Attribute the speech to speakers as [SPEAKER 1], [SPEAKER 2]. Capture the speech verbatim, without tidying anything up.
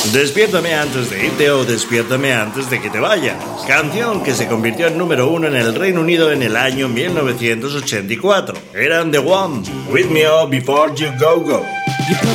[SPEAKER 1] Despiértame antes de irte o despiértame antes de que te vayas. Canción que se convirtió en número uno en el Reino Unido en el año mil novecientos ochenta y cuatro. Eran The One, With Me Up Before You Go Go.